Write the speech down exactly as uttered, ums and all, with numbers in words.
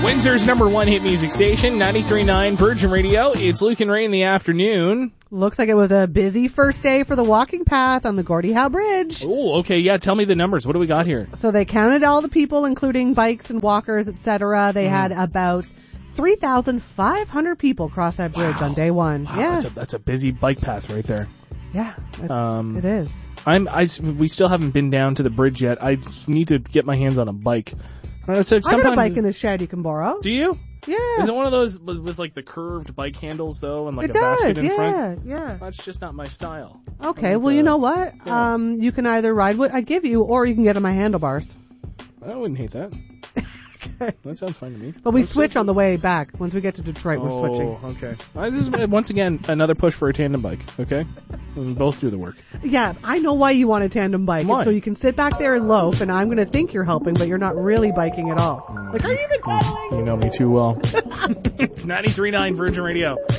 Windsor's number one hit music station, ninety-three point nine Virgin Radio. It's Luke and Ray in the afternoon. Looks like it was a busy first day for the walking path on the Gordie Howe Bridge. Oh, okay, yeah, tell me the numbers. What do we got here? So they counted all the people, including bikes and walkers, et cetera. They mm. had about three thousand five hundred people cross that bridge wow. on day one. Wow, yeah. that's a, that's a busy bike path right there. Yeah, it's, um, it is. I'm, I, we still haven't been down to the bridge yet. I need to get my hands on a bike. I said, I got a bike in the shed you can borrow. Do you? Yeah. Is it one of those with, with like the curved bike handles though, and like it a does, basket in yeah, front? Yeah, That's just not my style. Okay, like, well, uh, you know what? Yeah. Um, you can either ride what I give you, or you can get on my handlebars. I wouldn't hate that. Okay. That sounds fine to me. But we That's switch so on the way back. Once we get to Detroit, oh, we're switching. Okay. Uh, this is once again another push for a tandem bike. Okay, we both do the work. Yeah, I know why you want a tandem bike. Why? So you can sit back there and loaf, and I'm going to think you're helping, but you're not really biking at all. Mm. Like, are you even pedaling? You know me too well. It's ninety-three point nine Virgin Radio.